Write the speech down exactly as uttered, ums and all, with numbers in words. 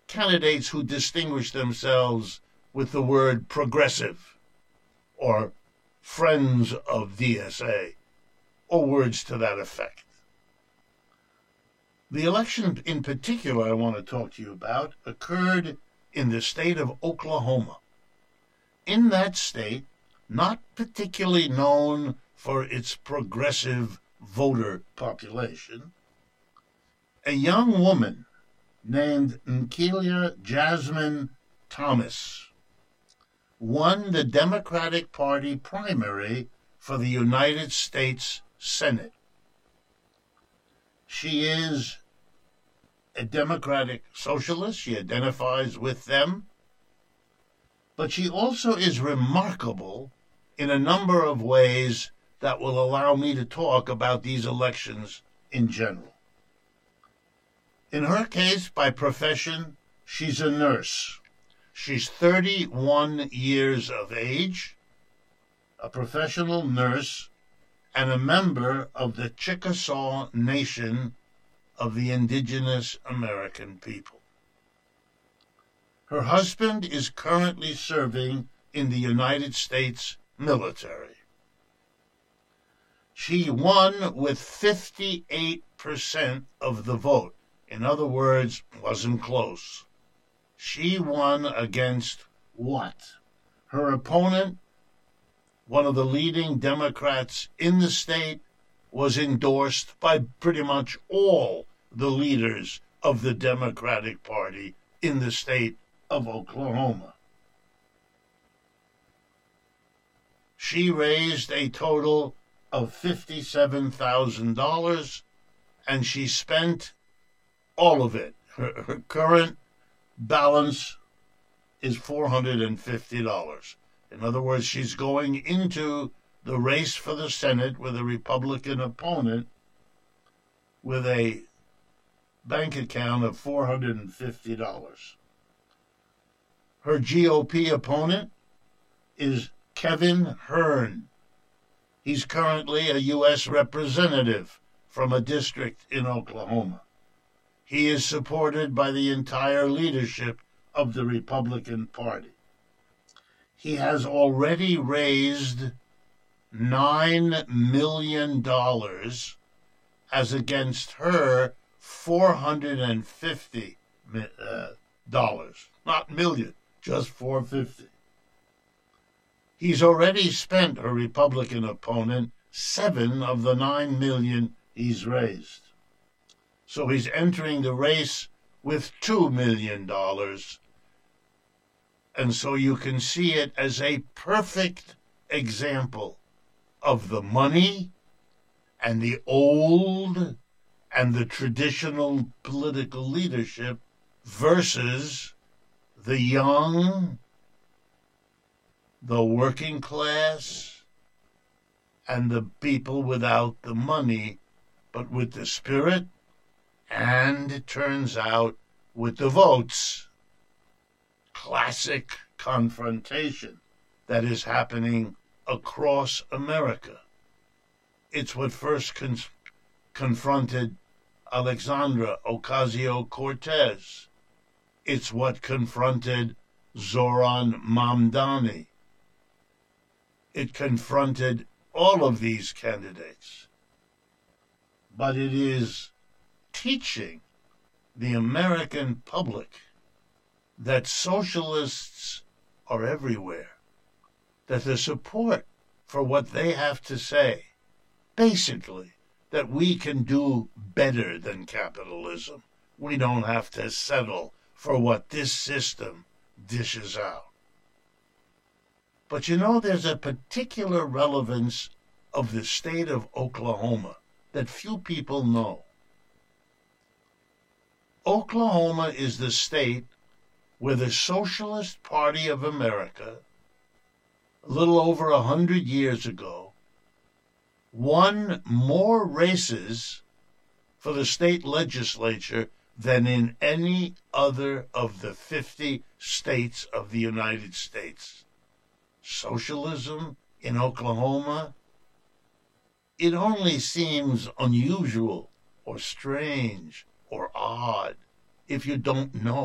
candidates who distinguish themselves with the word progressive or friends of D S A or words to that effect. The election in particular I want to talk to you about occurred in the state of Oklahoma. In that state, not particularly known for its progressive voter population, a young woman named Nkelia Jasmine Thomas won the Democratic Party primary for the United States Senate. She is a Democratic Socialist. She identifies with them. But she also is remarkable in a number of ways that will allow me to talk about these elections in general. In her case, by profession, she's a nurse. She's thirty-one years of age, a professional nurse, and a member of the Chickasaw Nation of the indigenous American people. Her husband is currently serving in the United States military. She won with fifty-eight percent of the vote. In other words, wasn't close. She won against what? Her opponent, one of the leading Democrats in the state, was endorsed by pretty much all the leaders of the Democratic Party in the state of Oklahoma. She raised a total of fifty-seven thousand dollars, and she spent all of it. Her, her current balance is four hundred fifty dollars. In other words, she's going into the race for the Senate with a Republican opponent with a bank account of four hundred fifty dollars. Her G O P opponent is Kevin Hern. He's currently a U S representative from a district in Oklahoma. He is supported by the entire leadership of the Republican Party. He has already raised nine million dollars as against her four hundred fifty dollars. Not million, just four hundred fifty dollars. He's already spent, her Republican opponent, seven of the nine million dollars he's raised. So he's entering the race with two million dollars. And so you can see it as a perfect example of the money and the old and the traditional political leadership versus the young, the working class, and the people without the money, but with the spirit, and it turns out with the votes. Classic confrontation that is happening across America. It's what first con- confronted Alexandra Ocasio-Cortez. It's what confronted Zoran Mamdani. It confronted all of these candidates. But it is teaching the American public that socialists are everywhere, that the support for what they have to say, basically, that we can do better than capitalism. We don't have to settle for what this system dishes out. But you know, there's a particular relevance of the state of Oklahoma that few people know. Oklahoma is the state where the Socialist Party of America, a little over a hundred years ago, won more races for the state legislature than in any other of the fifty states of the United States. Socialism in Oklahoma, it only seems unusual or strange or odd if you don't know